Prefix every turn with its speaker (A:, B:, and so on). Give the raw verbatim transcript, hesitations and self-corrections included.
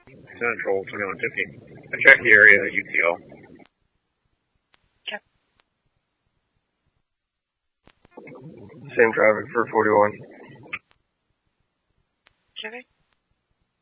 A: Central, twenty-one fifty. I checked the area at U T L.
B: Check.
A: Same traffic for forty-one.
B: Chevy?